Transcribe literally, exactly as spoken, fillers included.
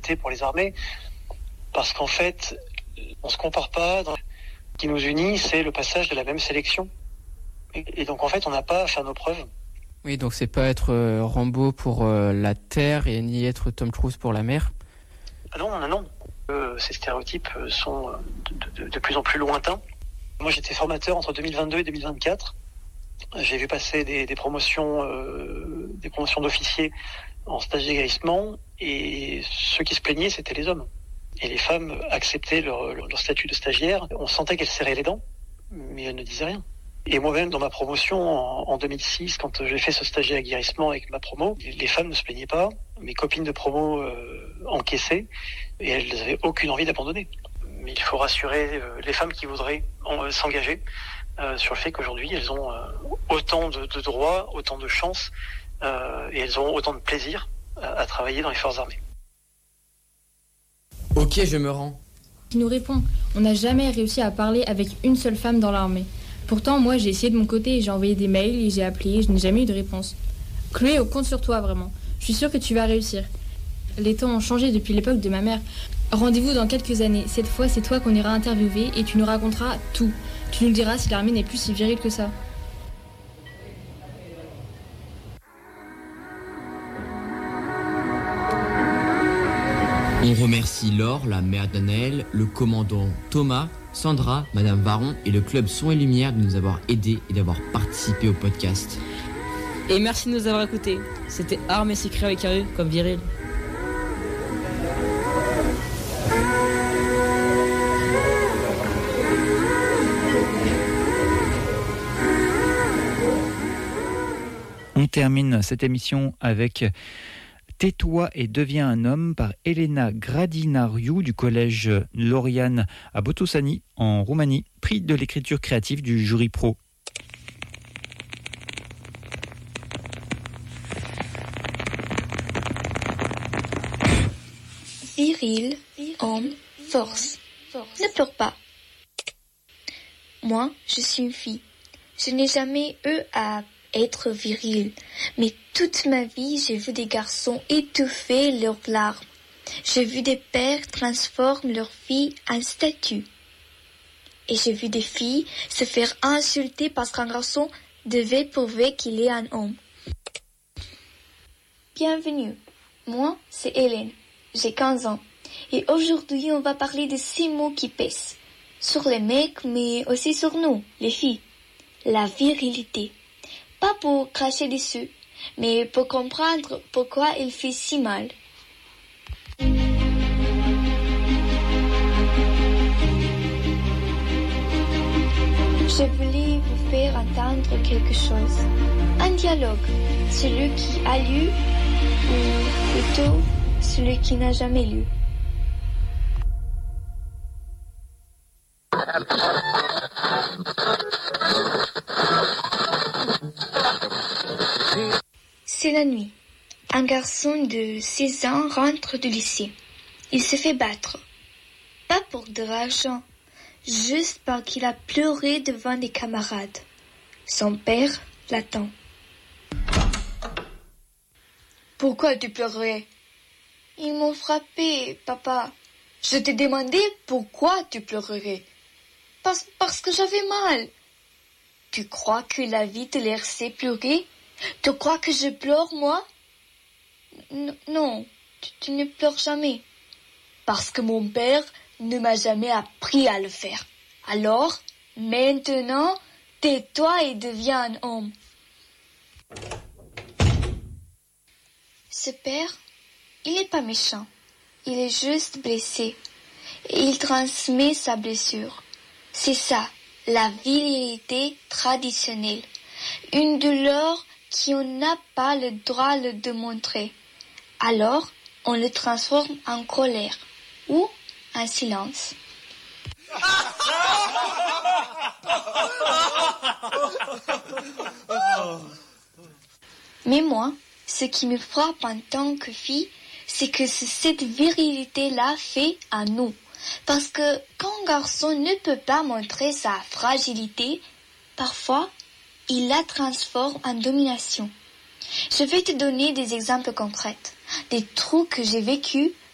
priorité pour les armées, parce qu'en fait, on se compare pas. Dans... Ce qui nous unit, c'est le passage de la même sélection. Et, et donc en fait, on n'a pas à faire nos preuves. Oui, donc c'est pas être euh, Rambo pour euh, la terre et ni être Tom Cruise pour la mer. Ah non, non, non. Euh, ces stéréotypes sont de, de, de plus en plus lointains. Moi, j'étais formateur entre deux mille vingt-deux et deux mille vingt-quatre. J'ai vu passer des, des promotions, euh, des promotions d'officiers en stage d'aguerrissement, et ceux qui se plaignaient, c'était les hommes. Et les femmes acceptaient leur, leur, leur statut de stagiaire. On sentait qu'elles serraient les dents, mais elles ne disaient rien. Et moi-même, dans ma promotion, en, en deux mille six, quand j'ai fait ce stage d'aguerrissement avec ma promo, les femmes ne se plaignaient pas. Mes copines de promo euh, encaissaient, et elles n'avaient aucune envie d'abandonner. Mais il faut rassurer euh, les femmes qui voudraient en, s'engager euh, sur le fait qu'aujourd'hui, elles ont euh, autant de, de droits, autant de chances, euh, et elles auront autant de plaisir à, à travailler dans les forces armées. Ok, je me rends. Qui nous répond, on n'a jamais réussi à parler avec une seule femme dans l'armée. Pourtant, moi, j'ai essayé de mon côté, j'ai envoyé des mails, et j'ai appelé, je n'ai jamais eu de réponse. Chloé, on compte sur toi, vraiment. Je suis sûre que tu vas réussir. Les temps ont changé depuis l'époque de ma mère. Rendez-vous dans quelques années. Cette fois, c'est toi qu'on ira interviewer et tu nous raconteras tout. Tu nous diras si l'armée n'est plus si virile que ça. On remercie Laure, la mère d'Anaël, le commandant Thomas, Sandra, Madame Varon et le club Son et Lumière de nous avoir aidés et d'avoir participé au podcast. Et merci de nous avoir écoutés. C'était Armes et Secrets avec Caru, comme viril. On termine cette émission avec Tais-toi et deviens un homme par Elena Gradinariu du collège Lauriane à Botoșani en Roumanie, prix de l'écriture créative du jury pro. Viril, homme, force. Ne pleure pas. Moi, je suis une fille. Je n'ai jamais eu à être viril, mais toute ma vie, j'ai vu des garçons étouffer leurs larmes. J'ai vu des pères transformer leurs filles en statues. Et j'ai vu des filles se faire insulter parce qu'un garçon devait prouver qu'il est un homme. Bienvenue. Moi, c'est Hélène. J'ai quinze ans. Et aujourd'hui, on va parler de six mots qui pèsent. Sur les mecs, mais aussi sur nous, les filles. La virilité. Pas pour cracher dessus, mais pour comprendre pourquoi il fait si mal. Je voulais vous faire entendre quelque chose. Un dialogue. Celui qui a lu, ou plutôt celui qui n'a jamais lu. C'est la nuit. Un garçon de seize ans rentre du lycée. Il se fait battre. Pas pour de l'argent, juste parce qu'il a pleuré devant des camarades. Son père l'attend. Pourquoi tu pleurais? Ils m'ont frappé, papa. Je t'ai demandé pourquoi tu pleurerais. Parce, parce que j'avais mal. Tu crois que la vie te laisserait pleurer? Tu crois que je pleure, moi? N- Non, tu, tu ne pleures jamais. Parce que mon père ne m'a jamais appris à le faire. Alors, maintenant, tais-toi et deviens un homme. Ce père, il n'est pas méchant. Il est juste blessé. Et il transmet sa blessure. C'est ça, la virilité traditionnelle. Une douleur qu'on n'a pas le droit de démontrer. Alors, on le transforme en colère ou en silence. Mais moi, ce qui me frappe en tant que fille, c'est que cette virilité-là fait à nous. Parce que quand un garçon ne peut pas montrer sa fragilité, parfois, il la transforme en domination. Je vais te donner des exemples concrets, des trucs que j'ai vécus